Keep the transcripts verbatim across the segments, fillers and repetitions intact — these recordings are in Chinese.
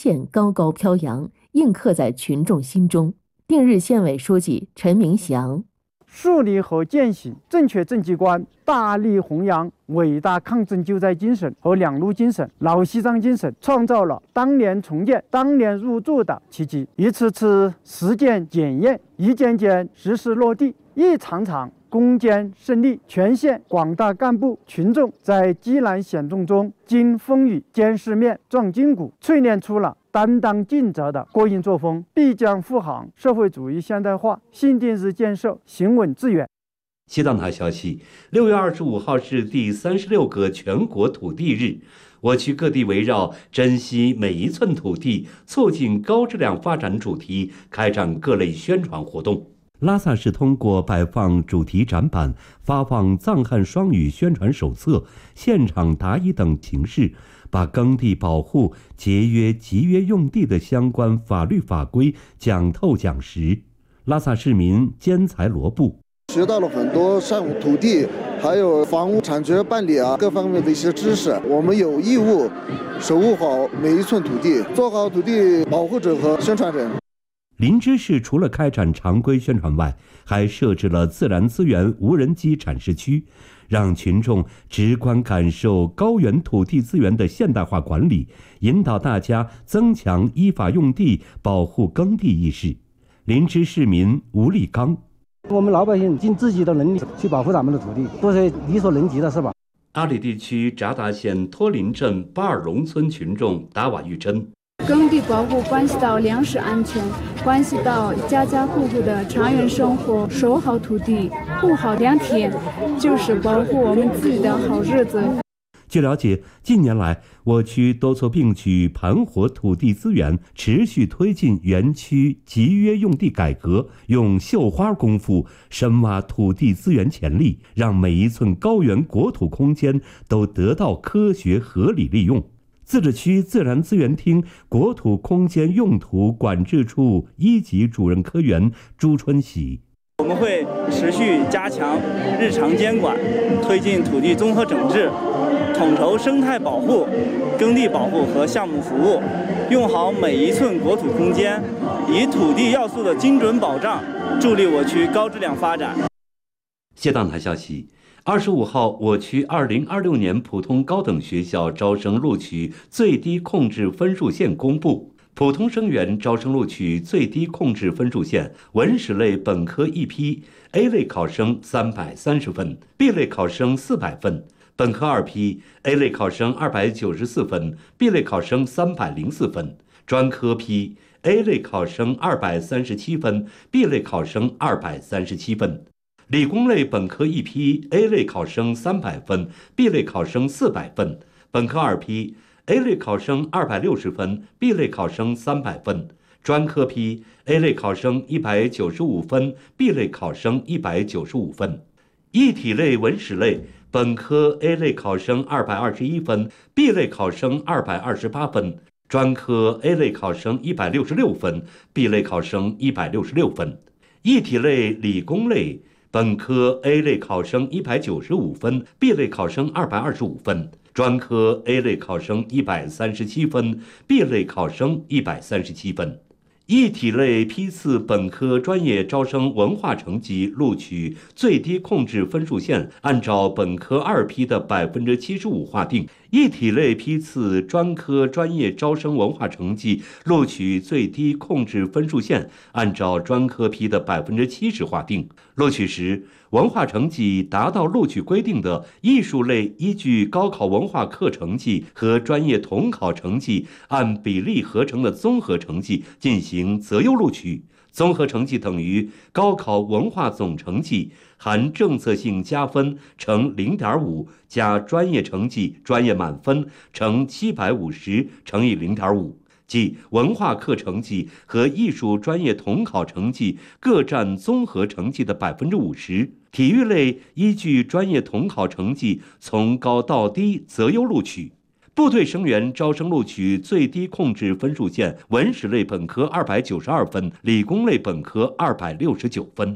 线高高飘扬，印刻在群众心中。定日县委书记陈明祥： 树立和践行正确政绩观，大力弘扬伟大抗震救灾精神和两路精神、老西藏精神，创造了当年重建、当年入驻的奇迹。一次次实践检验，一件件实施落地，一场场攻坚胜利。全县广大干部群众在艰难险重中经风雨见世面、壮筋骨，淬炼出了担当尽责的过硬作风，必将护航社会主义现代化新定日建设行稳致远。 西藏台消息，六月二十五号是第三十六个全国土地日，我区各地围绕珍惜每一寸土地、促进高质量发展主题开展各类宣传活动。拉萨市通过摆放主题展板、发放藏汉双语宣传手册、现场答疑等形式，把耕地保护、节约集约用地的相关法律法规讲透讲实。拉萨市民兼财罗布学到了很多上土地还有房屋产权办理啊各方面的一些知识。我们有义务守护好每一寸土地，做好土地保护者和宣传人。 林芝市除了开展常规宣传外，还设置了自然资源无人机展示区，让群众直观感受高原土地资源的现代化管理，引导大家增强依法用地、保护耕地意识。林芝市民吴立刚： 我们老百姓尽自己的能力去保护咱们的土地，都是力所能及的，是吧？ 阿里地区扎达县托林镇巴尔龙村群众达瓦玉珍： 耕地保护关系到粮食安全，关系到家家户户的长远生活。守好土地，护好良田，就是保护我们自己的好日子。 据了解，近年来我区多措并举盘活土地资源，持续推进园区集约用地改革，用绣花功夫深挖土地资源潜力，让每一寸高原国土空间都得到科学合理利用。自治区自然资源厅国土空间用途管制处一级主任科员朱春喜： 我们会持续加强日常监管，推进土地综合整治，统筹生态保护、耕地保护和项目服务，用好每一寸国土空间，以土地要素的精准保障，助力我区高质量发展。 谢档台消息，二十五号，我区二零二六年普通高等学校招生录取最低控制分数线公布。普通生源招生录取最低控制分数线，文史类本科一批 A 类考生三百三十分 ，B 类考生四百分；本科二批 A 类考生二百九十四分 ，B 类考生三百零四分；专科批 A 类考生二百三十七分 ，B 类考生二百三十七分。理工类本科一批 A 类考生三百分 ，B 类考生四百分；本科二批 A 类考生二百六十分 ，B 类考生三百分；专科批 A 类考生一百九十五分 ，B 类考生一百九十五分；一体类文史类本科 A 类考生二百二十一分 ，B 类考生二百二十八分；专科 A 类考生一百六十六分 ，B 类考生一百六十六分；一体类理工类本科 A 类考生一百九十五分 ，B 类考生二百二十五分；专科 A 类考生一百三十七分 ，B 类考生一百三十七分。一体类批次本科专业招生文化成绩录取最低控制分数线，按照本科二批的百分之七十五划定；一体类批次专科专业招生文化成绩录取最低控制分数线，按照专科批的百分之七十划定。录取时，文化成绩达到录取规定的艺术类，依据高考文化课成绩和专业统考成绩按比例合成的综合成绩进行择优录取。综合成绩等于高考文化总成绩含政策性加分乘 零点五 加专业成绩专业满分乘七百五十乘以 零点五， 即文化课成绩和艺术专业统考成绩各占综合成绩的 百分之五十。体育类依据专业统考成绩从高到低择优录取。部队生源招生录取最低控制分数线，文史类本科二百九十二分，理工类本科二百六十九分。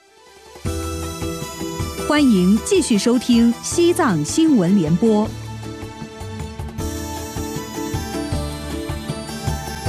欢迎继续收听西藏新闻联播。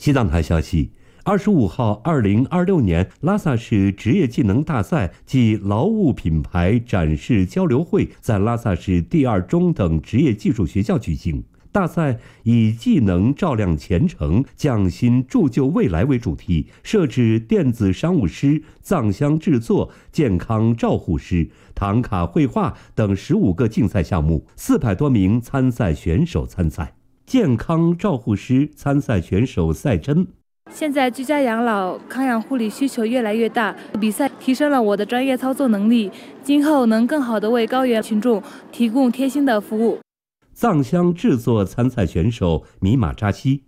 西藏台消息，二十五号，二零二六年拉萨市职业技能大赛暨劳务品牌展示交流会在拉萨市第二中等职业技术学校举行。大赛以技能照亮前程、匠心铸就未来为主题，设置电子商务师、藏香制作、健康照护师、唐卡绘画等十五个竞赛项目，四百多名参赛选手参赛。健康照护师参赛选手赛珍。 现在居家养老、康养护理需求越来越大，比赛提升了我的专业操作能力，今后能更好地为高原群众提供贴心的服务。 藏香制作参赛选手米马扎西。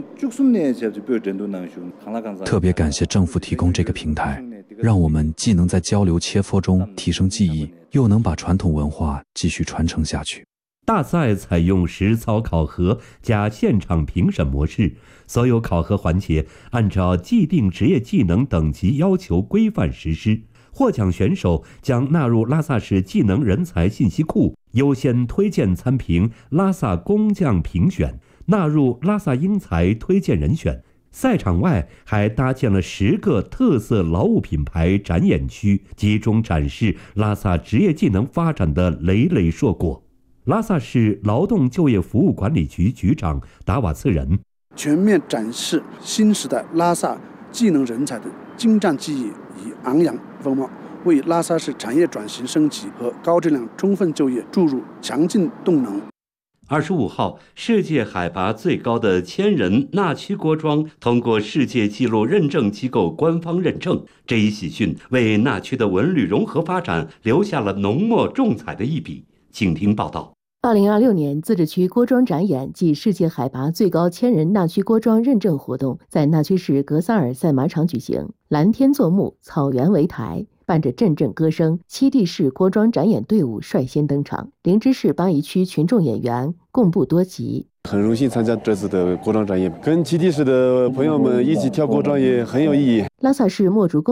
特别感谢政府提供这个平台，让我们既能在交流切磋中提升技艺，又能把传统文化继续传承下去。 大赛采用实操考核加现场评审模式，所有考核环节按照既定职业技能等级要求规范实施。获奖选手将纳入拉萨市技能人才信息库，优先推荐参评拉萨工匠评选，纳入拉萨英才推荐人选。赛场外还搭建了十个特色劳务品牌展演区，集中展示拉萨职业技能发展的累累硕果。拉萨市劳动就业服务管理局局长达瓦次仁： 全面展示新时代拉萨技能人才的精湛技艺与昂扬风貌，为拉萨市产业转型升级和高质量充分就业注入强劲动能。 二十五号，世界海拔最高的千人纳曲锅庄通过世界纪录认证机构官方认证，这一喜讯为纳曲的文旅融合发展留下了浓墨重彩的一笔。请听报道。 二零二六年自治区锅庄展演暨世界海拔最高千人纳曲锅庄认证活动在纳曲市格萨尔赛马场举行。蓝天作幕，草原为台，伴着阵阵歌声，七地市锅庄展演队伍率先登场。灵芝市巴宜区群众演员贡布多吉： 很荣幸参加这次的锅庄展演，跟七地市的朋友们一起跳锅庄也很有意义。 拉萨市墨竹公